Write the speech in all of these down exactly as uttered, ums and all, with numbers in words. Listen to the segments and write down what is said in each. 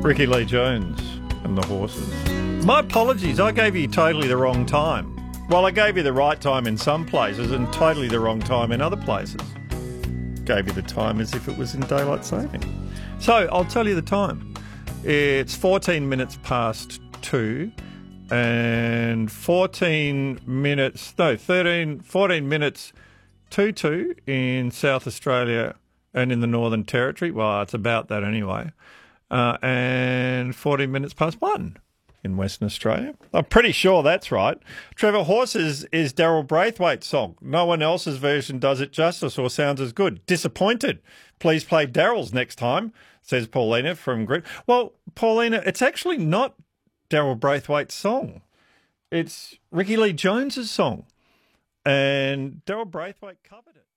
Ricky Lee Jones and the Horses. My apologies, I gave you totally the wrong time. Well, I gave you the right time in some places and totally the wrong time in other places. Gave you the time as if it was in daylight saving. So, I'll tell you the time. It's fourteen minutes past two and fourteen minutes, no, thirteen, fourteen minutes to two in South Australia and in the Northern Territory. Well, it's about that anyway. Uh, and fourteen minutes past one in Western Australia. I'm pretty sure that's right. Trevor Horses is Daryl Braithwaite's song. No one else's version does it justice or sounds as good. Disappointed. Please play Daryl's next time, says Paulina from Grit. Well, Paulina, it's actually not Daryl Braithwaite's song. It's Ricky Lee Jones's song. And Daryl Braithwaite covered it.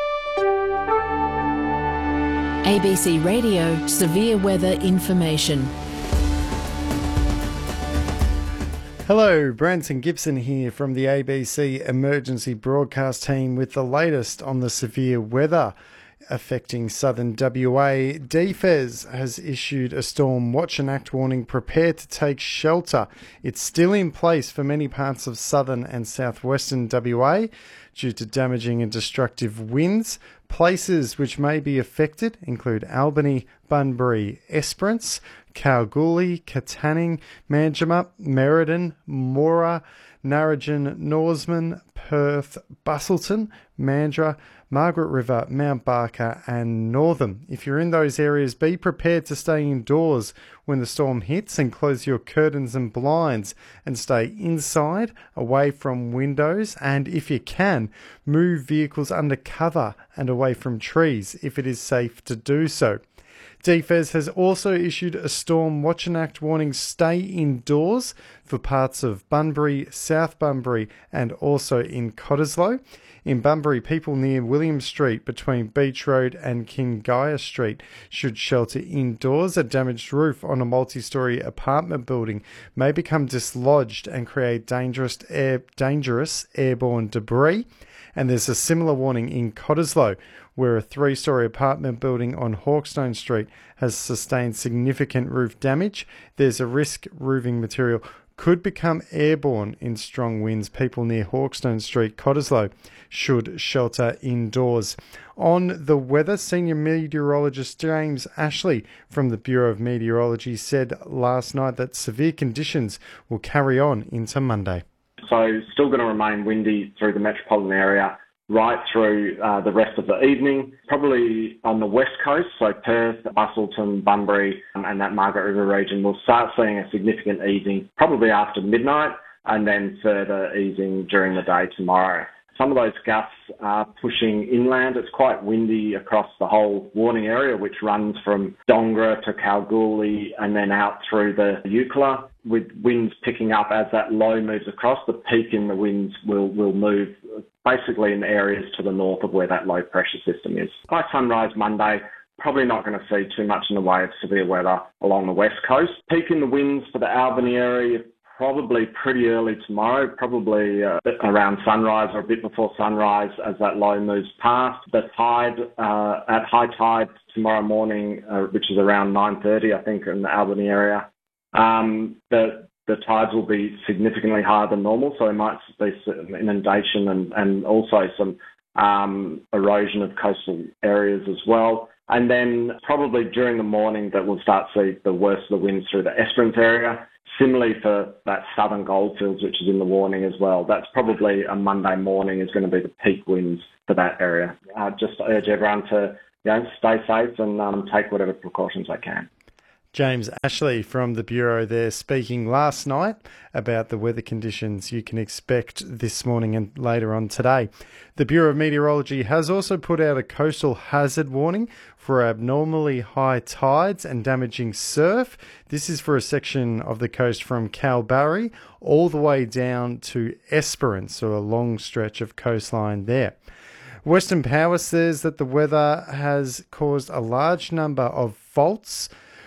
A B C Radio Severe Weather Information. Hello, Branson Gibson here from the A B C Emergency Broadcast Team with the latest on the severe weather affecting southern W A. D F E S has issued a storm watch and act warning. Prepare to take shelter. It's still in place for many parts of southern and southwestern W A due to damaging and destructive winds. Places which may be affected include Albany, Bunbury, Esperance, Kalgoorlie, Katanning, Manjimup, Merredin, Moora, Narrogin, Norseman, Perth, Busselton, Mandurah, Margaret River, Mount Barker and Northam. If you're in those areas, be prepared to stay indoors when the storm hits and close your curtains and blinds and stay inside, away from windows, and if you can, move vehicles under cover and away from trees if it is safe to do so. D F E S has also issued a storm watch and act warning. Stay indoors for parts of Bunbury, South Bunbury and also in Cottesloe. In Bunbury, people near William Street between Beach Road and Kingaya Street should shelter indoors. A damaged roof on a multi-storey apartment building may become dislodged and create dangerous, air, dangerous airborne debris. And there's a similar warning in Cottesloe, where a three-storey apartment building on Hawkstone Street has sustained significant roof damage. There's a risk roofing material could become airborne in strong winds. People near Hawkstone Street, Cottesloe, should shelter indoors. On the weather, Senior Meteorologist James Ashley from the Bureau of Meteorology said last night that severe conditions will carry on into Monday. So still going to remain windy through the metropolitan area right through uh, the rest of the evening. Probably on the west coast, so Perth, Busselton, Bunbury um, and that Margaret River region, we'll start seeing a significant easing probably after midnight and then further easing during the day tomorrow. Some of those gusts are pushing inland. It's quite windy across the whole warning area, which runs from Dongra to Kalgoorlie and then out through the Eucla, with winds picking up as that low moves across. The peak in the winds will, will move basically in areas to the north of where that low pressure system is. By sunrise Monday, probably not going to see too much in the way of severe weather along the west coast. Peak in the winds for the Albany area, probably pretty early tomorrow, probably uh, around sunrise or a bit before sunrise as that low moves past. The tide, uh, at high tide tomorrow morning, uh, which is around nine thirty, I think, in the Albany area, um, the the tides will be significantly higher than normal, so there might be some inundation and, and also some um, erosion of coastal areas as well. And then probably during the morning that we'll start to see the worst of the winds through the Esperance area. Similarly for that southern goldfields, which is in the warning as well. That's probably a Monday morning is going to be the peak winds for that area. Uh, just urge everyone to you know, stay safe and um, take whatever precautions they can. James Ashley from the Bureau there speaking last night about the weather conditions you can expect this morning and later on today. The Bureau of Meteorology has also put out a coastal hazard warning for abnormally high tides and damaging surf. This is for a section of the coast from Kalbarri all the way down to Esperance, so a long stretch of coastline there. Western Power says that the weather has caused a large number of faults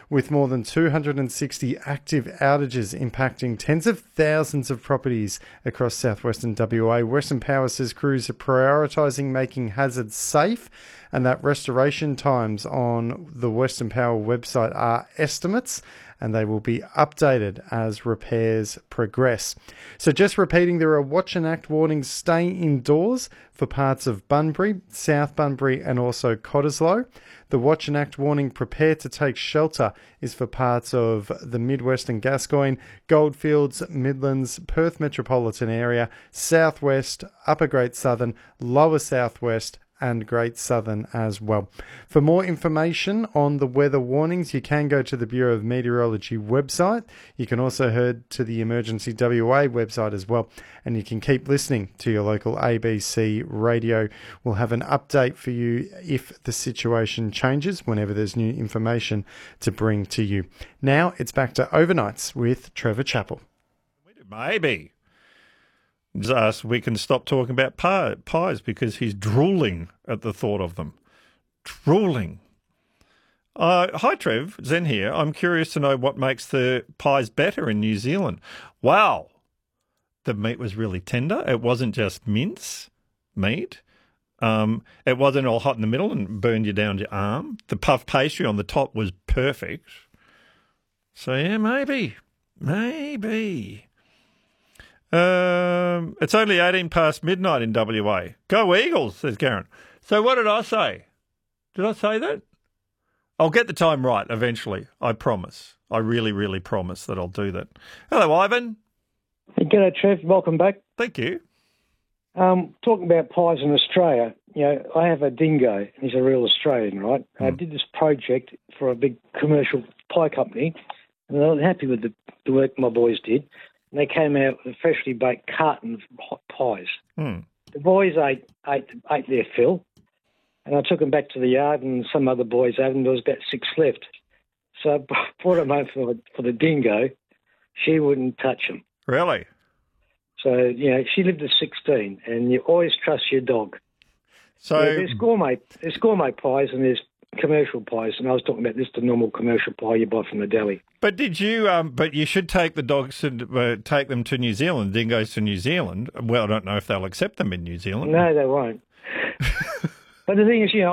with more than two hundred sixty active outages impacting tens of thousands of properties across southwestern W A. Western Power says crews are prioritising making hazards safe and that restoration times on the Western Power website are estimates and they will be updated as repairs progress. So just repeating, there are watch and act warnings, stay indoors for parts of Bunbury, South Bunbury and also Cottesloe. The watch and act warning, prepare to take shelter, is for parts of the Midwest and Gascoyne, Goldfields, Midlands, Perth metropolitan area, Southwest, Upper Great Southern, Lower Southwest and Great Southern as well. For more information on the weather warnings, you can go to the Bureau of Meteorology website. You can also head to the Emergency W A website as well. And you can keep listening to your local A B C radio. We'll have an update for you if the situation changes, whenever there's new information to bring to you. Now it's back to Overnights with Trevor Chappell. Maybe. Uh, we can stop talking about pie, pies because he's drooling at the thought of them. Drooling. Uh, hi, Trev. Zen here. I'm curious to know what makes the pies better in New Zealand. Wow. The meat was really tender. It wasn't just mince meat. Um, it wasn't all hot in the middle and burned you down your arm. The puff pastry on the top was perfect. So, yeah, maybe. Maybe. Um, it's only eighteen past midnight in W A. Go Eagles, says Karen. So what did I say? Did I say that? I'll get the time right eventually. I promise. I really, really promise that I'll do that. Hello, Ivan. Hey, g'day, Trev. Welcome back. Thank you. Um, talking about pies in Australia, you know, I have a dingo. He's a real Australian, right? Hmm. I did this project for a big commercial pie company, and I was happy with the, the work my boys did. And they came out with a freshly baked carton of hot pies. Hmm. The boys ate, ate ate their fill, and I took them back to the yard, and some other boys ate, and there was about six left. So I brought them home for, for the dingo. She wouldn't touch them. Really? So, you know, she lived at sixteen, and you always trust your dog. So Yeah, there's gourmet, there's gourmet pies and there's commercial pies, and I was talking about this, the normal commercial pie you buy from the deli. But did you? Um, but you should take the dogs and uh, take them to New Zealand. Dingoes to New Zealand. Well, I don't know if they'll accept them in New Zealand. No, they won't. But the thing is, you know,